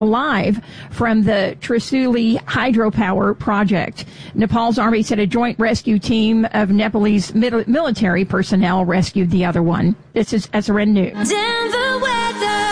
alive from the Trisuli hydropower project. Nepal's army said a joint rescue team of Nepalese military personnel rescued the other one. This is SRN News. Denver weather.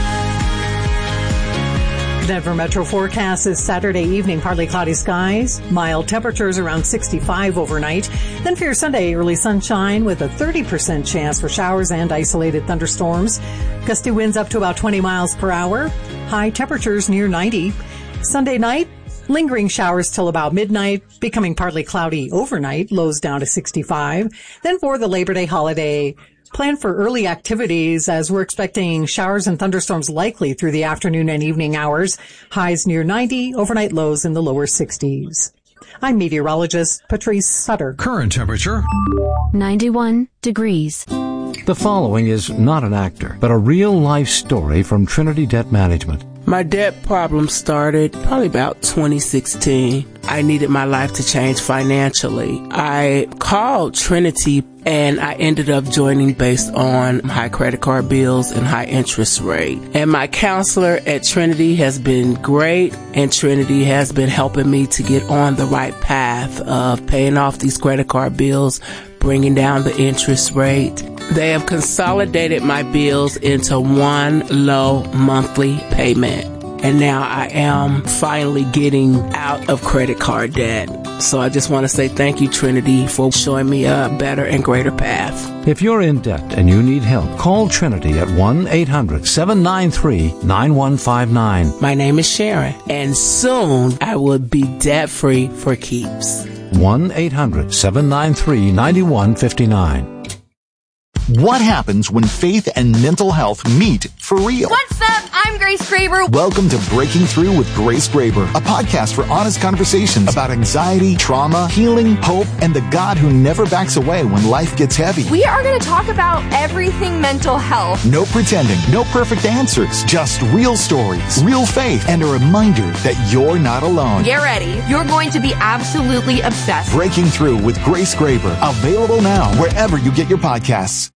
Denver Metro forecast is Saturday evening, partly cloudy skies, mild temperatures around 65 overnight. Then for your Sunday, early sunshine with a 30% chance for showers and isolated thunderstorms. Gusty winds up to about 20 miles per hour. High temperatures near 90. Sunday night, lingering showers till about midnight, becoming partly cloudy overnight, lows down to 65. Then for the Labor Day holiday, plan for early activities as we're expecting showers and thunderstorms likely through the afternoon and evening hours. Highs near 90, overnight lows in the lower 60s. I'm meteorologist Patrice Sutter. Current temperature 91 degrees. The following is not an actor, but a real-life story from Trinity Debt Management. My debt problem started probably about 2016. I needed my life to change financially. I called Trinity and I ended up joining based on high credit card bills and high interest rate. And my counselor at Trinity has been great, and Trinity has been helping me to get on the right path of paying off these credit card bills, bringing down the interest rate. They have consolidated my bills into one low monthly payment. And now I am finally getting out of credit card debt. So I just want to say thank you, Trinity, for showing me a better and greater path. If you're in debt and you need help, call Trinity at 1-800-793-9159. My name is Sharon, and soon I will be debt-free for keeps. 1-800-793-9159. What happens when faith and mental health meet for real? What's up? I'm Grace Graber. Welcome to Breaking Through with Grace Graber, a podcast for honest conversations about anxiety, trauma, healing, hope, and the God who never backs away when life gets heavy. We are going to talk about everything mental health. No pretending, no perfect answers, just real stories, real faith, and a reminder that you're not alone. Get ready. You're going to be absolutely obsessed. Breaking Through with Grace Graber, available now wherever you get your podcasts.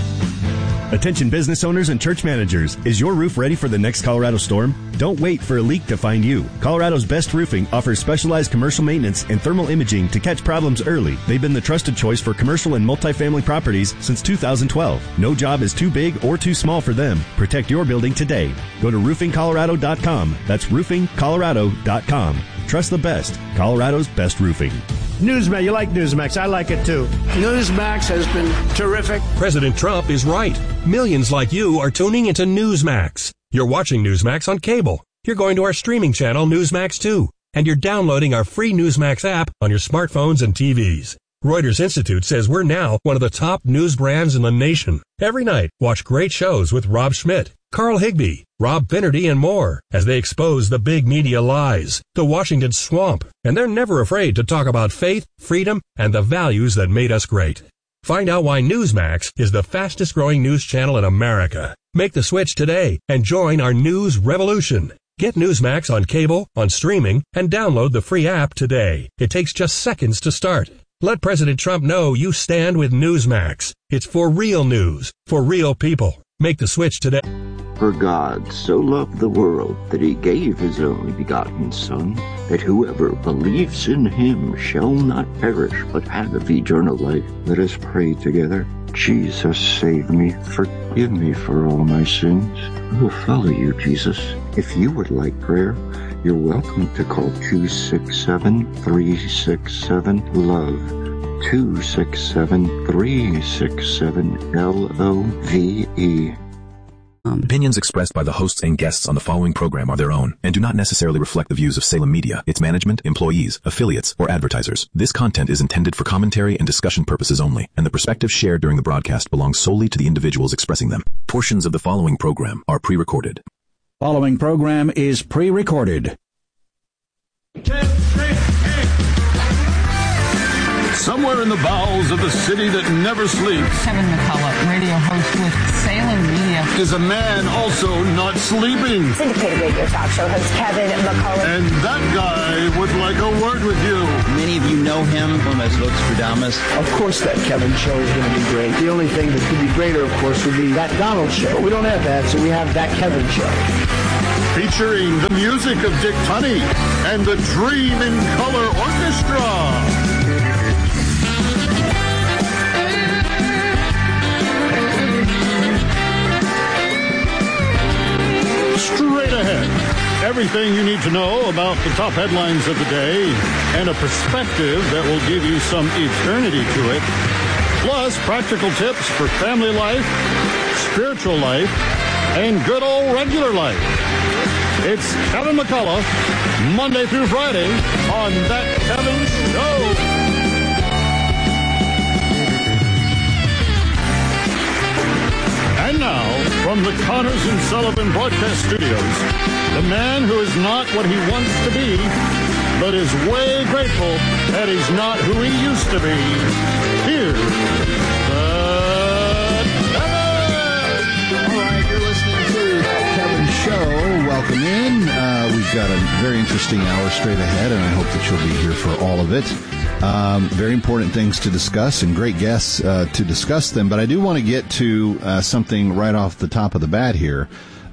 Attention business owners and church managers. Is your roof ready for the next Colorado storm? Don't wait for a leak to find you. Colorado's Best Roofing offers specialized commercial maintenance and thermal imaging to catch problems early. They've been the trusted choice for commercial and multifamily properties since 2012. No job is too big or too small for them. Protect your building today. Go to roofingcolorado.com. That's roofingcolorado.com. Trust the best. Colorado's Best Roofing. Newsmax. You like Newsmax. I like it too. Newsmax has been terrific. President Trump is right. Millions like you are tuning into Newsmax. You're watching Newsmax on cable. You're going to our streaming channel, Newsmax 2. And you're downloading our free Newsmax app on your smartphones and TVs. Reuters Institute says we're now one of the top news brands in the nation. Every night, watch great shows with Rob Schmidt, Carl Higbie, Rob Finnerty, and more as they expose the big media lies, the Washington swamp, and they're never afraid to talk about faith, freedom, and the values that made us great. Find out why Newsmax is the fastest growing news channel in America. Make the switch today and join our news revolution. Get Newsmax on cable, on streaming, and download the free app today. It takes just seconds to start. Let President Trump know you stand with Newsmax. It's for real news, for real people. Make the switch today. For God so loved the world that he gave his only begotten Son, that whoever believes in him shall not perish but have eternal life. Let us pray together. Jesus, save me. Forgive me for all my sins. I will follow you, Jesus. If you would like prayer, you're welcome to call 267-367-LOVE. 267-367-LOVE. Opinions expressed by the hosts and guests on the following program are their own and do not necessarily reflect the views of Salem Media, its management, employees, affiliates, or advertisers. This content is intended for commentary and discussion purposes only, and the perspectives shared during the broadcast belong solely to the individuals expressing them. Portions of the following program are pre-recorded. Following program is pre-recorded. Somewhere in the bowels of the city that never sleeps, Kevin McCullough, radio host with Salem Media, is a man also not sleeping. Syndicated radio talk show host Kevin McCullough. And that guy would like a word with you. Many of you know him as Nostradamus. Of course that Kevin show is going to be great. The only thing that could be greater, of course, would be that Donald show. We don't have that, so we have that Kevin show. featuring the music of Dick Tunney and the Dream in Color Orchestra. Straight ahead, everything you need to know about the top headlines of the day and a perspective that will give you some eternity to it. Plus, practical tips for family life, spiritual life, and good old regular life. It's Kevin McCullough, Monday through Friday on That Kevin Show. And now, from the Connors and Sullivan Broadcast Studios, the man who is not what he wants to be, but is way grateful that he's not who he used to be. Here's Kevin! All right, you're listening to That Kevin Show. Welcome in. We've got a very interesting hour straight ahead, and I hope that you'll be here for all of it. Very important things to discuss and great guests to discuss them. But I do want to get to something right off the top of the bat here.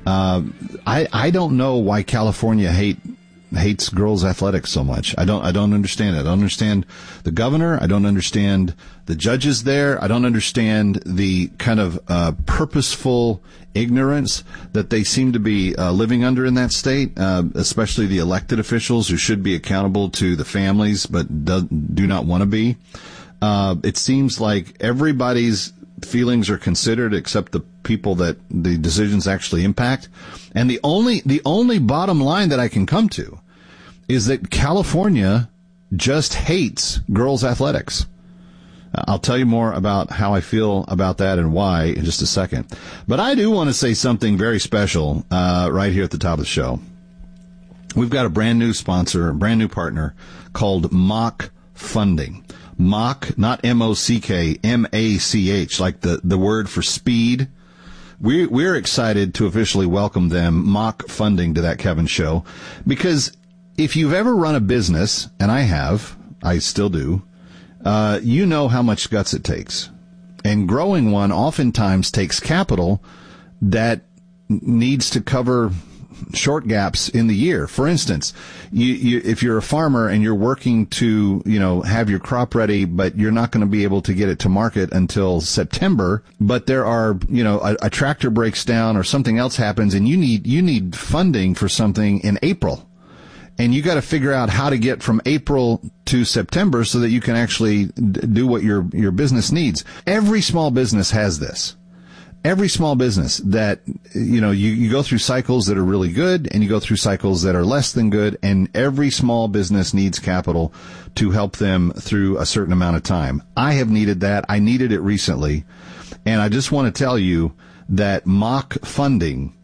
I don't know why California hates girls' athletics so much. I don't understand it. I don't understand the governor. I don't understand the judges there. I don't understand the kind of purposeful ignorance that they seem to be living under in that state, especially the elected officials who should be accountable to the families but do not want to be. It seems like everybody's feelings are considered except the people that the decisions actually impact. And the only bottom line that I can come to is that California just hates girls' athletics. I'll tell you more about how I feel about that and why in just a second. But I do want to say something very special right here at the top of the show. We've got a brand new sponsor, a brand new partner called Mach Funding. Mach, not M-O-C-K, M-A-C-H, like the word for speed. We're excited to officially welcome them, Mach Funding, to That Kevin Show, because if you've ever run a business, and I still do, you know how much guts it takes. And growing one oftentimes takes capital that needs to cover short gaps in the year. For instance, if you're a farmer and you're working to, have your crop ready, but you're not going to be able to get it to market until September, but there are, a tractor breaks down or something else happens and you need funding for something in April. And you got to figure out how to get from April to September so that you can actually do what your business needs. Every small business has this. Every small business that, you go through cycles that are really good and you go through cycles that are less than good, and every small business needs capital to help them through a certain amount of time. I have needed that. I needed it recently. And I just want to tell you that Mach Funding,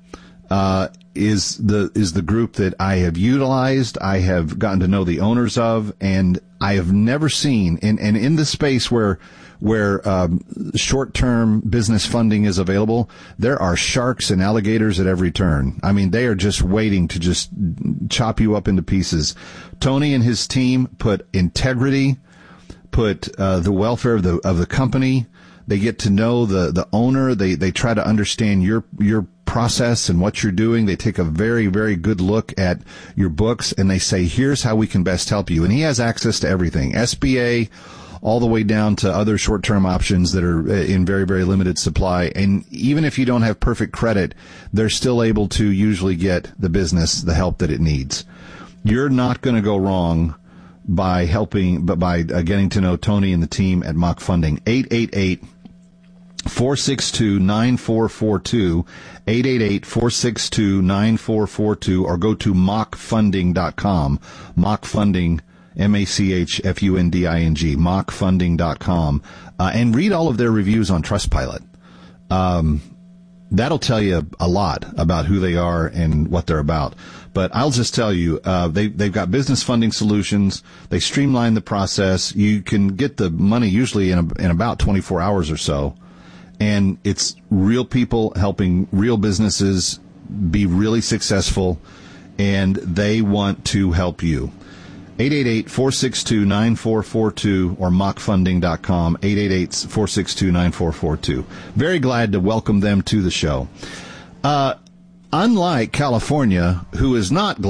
is the group that I have utilized. I have gotten to know the owners of, and I have never seen in the space where short-term business funding is available, there are sharks and alligators at every turn. I mean, they are just waiting to just chop you up into pieces. Tony and his team put integrity, put the welfare of the company. They get to know the owner. They try to understand your process and what you're doing. They take a very, very good look at your books and they say, here's how we can best help you. And he has access to everything, SBA, all the way down to other short-term options that are in very, very limited supply. And even if you don't have perfect credit, they're still able to usually get the business the help that it needs. You're not going to go wrong by getting to know Tony and the team at Mach Funding. 888-462-9442, 888-462-9442, or go to machfunding.com. Mach Funding, MACHFUNDING, machfunding.com, and read all of their reviews on Trustpilot. That'll tell you a lot about who they are and what they're about. But I'll just tell you, they've got business funding solutions. They streamline the process. You can get the money usually in about 24 hours or so. And it's real people helping real businesses be really successful, and they want to help you. 888-462-9442 or machfunding.com, 888-462-9442. Very glad to welcome them to the show. unlike California, who is not